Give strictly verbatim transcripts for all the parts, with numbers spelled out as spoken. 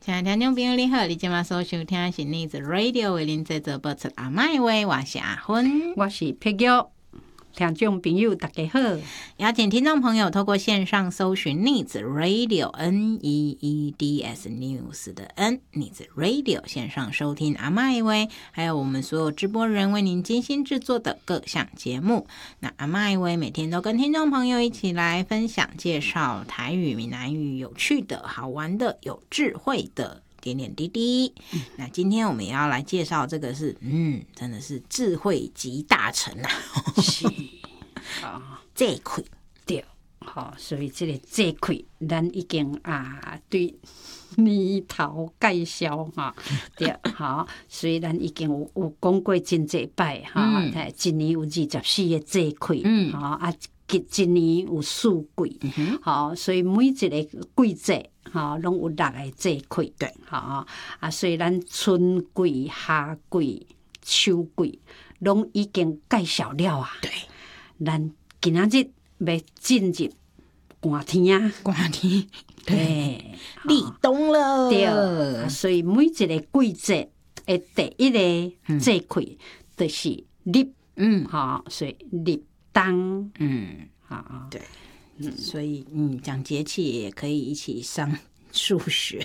亲爱的听众朋友你好，你今晚所收听的是逆子 Radio 为您制作播出阿麦话，我是阿芬， 我是佩玉。听众朋友大家好， 邀请听众朋友透过线上搜寻逆子 Radio N E E D S News 的 N 逆子 Radio 线上收听阿麦话，还有我们所有直播人为您精心制作的各项节目。那阿麦话每天都跟听众朋友一起来分享介绍台语、闽南语有趣的、好玩的、有智慧的点点滴滴、嗯、那今天我们也要来介绍这个是嗯，真的是智慧集大成啊是啊， 这块对，好，所以这个这块咱已经啊对年头介绍哈，对，好，所以咱已经有有讲过真济摆哈，嗯、一年有二十四个这块，嗯，好啊，一年有四季，嗯、好，所以每一个季节。吼，拢有六个节气， 对， 吼啊，所以咱春季、夏季、秋季拢已经介绍了啊。 对， 咱今仔日要进入寒天啊， 寒天， 对， 立冬了， 对、啊，所以每一个季节的第一个节气就是立，嗯，好，所以立冬， 嗯， 好， 对。嗯、所以，嗯，讲节气也可以一起上数学。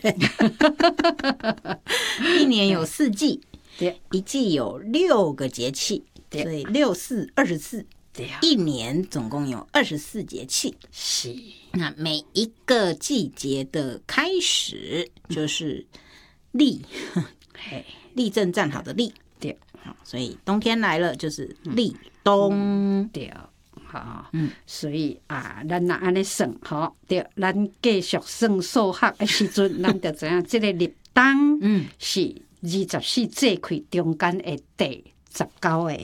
一年有四季， 对， 一季有六个节气，所以六四二十四， 对， 一年总共有二十四节气。 是， 那每一个季节的开始就是立，立正站好的立， 对， 好，所以冬天来了就是立冬， 嗯、对。好，嗯，所以啊，咱若安尼算，吼，对，咱继续算数学的时阵，咱就知影这个立冬，嗯，是二十四节气中间的第十九个。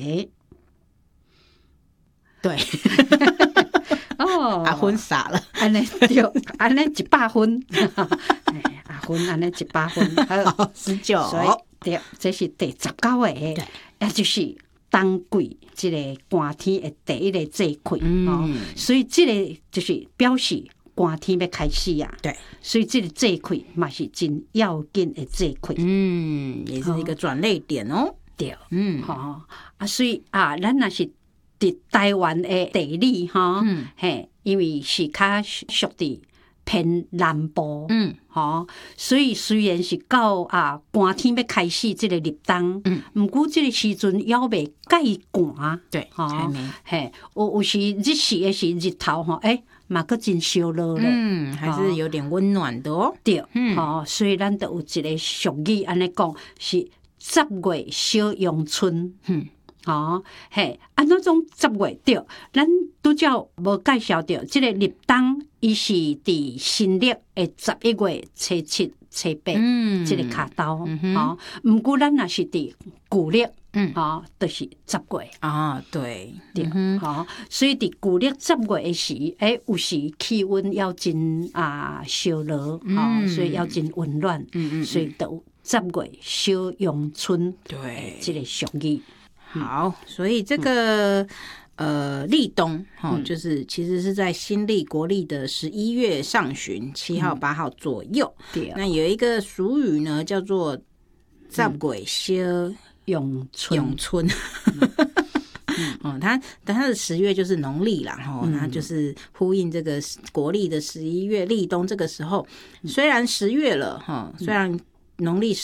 对， 哦， 阿芬傻了， 安尼对，安尼一百分，阿芬安尼一百分， 好，十九， 所以对，这是第十九个，对，也就是。冬季这个寒天的第一个节气，嗯、哦，所以这个就是表示寒天要开始啊。 对， 所以这个节气嘛是真要紧的节气， 嗯，也是一个转捩点哦。 对，嗯，好、哦、啊，所以啊，咱若是伫台湾的地理哈，嗯，嘿，因为是较属伫偏南部，嗯，吼、哦，所以虽然是到啊寒天要开始这个立冬，嗯，毋过这个时阵还未介寒， 对，还哦， 没， 嘿，有有时日时的是日头吼，诶、欸，嘛佫真烧热咧， 嗯，还是有点温暖的哦， 对，嗯，吼、哦，所以咱都有一个俗语安尼讲，是十月小阳春，嗯。哦，嘿，啊，那种十月对，咱拄则无介绍到，即个立冬，伊是伫新历的十一月初七、初八，嗯，即个卡刀，嗯、哦，毋过咱若是伫旧历，嗯，哦，就是十月啊，对， 对，嗯、哦，所以伫旧历十月的时，诶、欸，有时气温要真啊烧热，哦，嗯、所以要真温暖，嗯嗯，所以都十月小阳春， 对， 即个俗语。 好，所以这个、嗯、呃立冬哈、哦嗯，就是其实是在新历国历的十一月上旬七号八号左右。对、嗯，那有一个俗语呢，叫做“十月小阳春”， 阳春。嗯哦，它它的十月就是农历啦，哈、哦，它就是呼应这个国历的十一月立冬这个时候，虽然十月了哈，虽然农历